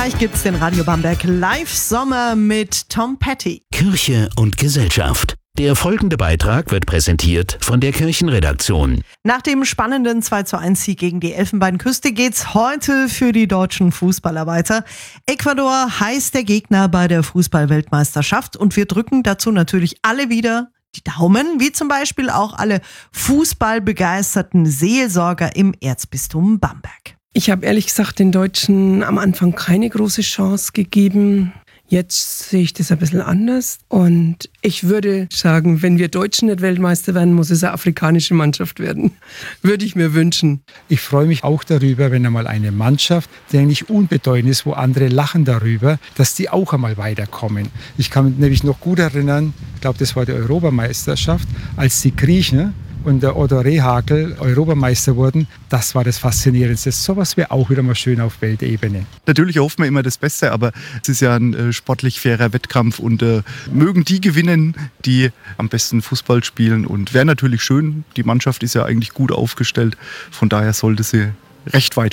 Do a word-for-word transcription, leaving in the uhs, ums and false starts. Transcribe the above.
Gleich gibt's den Radio Bamberg Live-Sommer mit Tom Petty. Kirche und Gesellschaft. Der folgende Beitrag wird präsentiert von der Kirchenredaktion. Nach dem spannenden zwei zu eins Sieg gegen die Elfenbeinküste geht's heute für die deutschen Fußballer weiter. Ecuador heißt der Gegner bei der Fußball-Weltmeisterschaft und wir drücken dazu natürlich alle wieder die Daumen, wie zum Beispiel auch alle fußballbegeisterten Seelsorger im Erzbistum Bamberg. Ich habe ehrlich gesagt den Deutschen am Anfang keine große Chance gegeben. Jetzt sehe ich das ein bisschen anders und ich würde sagen, wenn wir Deutschen nicht Weltmeister werden, muss es eine afrikanische Mannschaft werden. Würde ich mir wünschen. Ich freue mich auch darüber, wenn einmal eine Mannschaft, die eigentlich unbedeutend ist, wo andere lachen darüber, dass die auch einmal weiterkommen. Ich kann mich nämlich noch gut erinnern, ich glaube, das war die Europameisterschaft, als die Griechen und der Otto Rehhagel Europameister wurden, das war das Faszinierendste. Sowas wäre auch wieder mal schön auf Weltebene. Natürlich hoffen wir immer das Beste, aber es ist ja ein äh, sportlich fairer Wettkampf und äh, mögen die gewinnen, die am besten Fußball spielen. Und wäre natürlich schön, die Mannschaft ist ja eigentlich gut aufgestellt, von daher sollte sie recht weit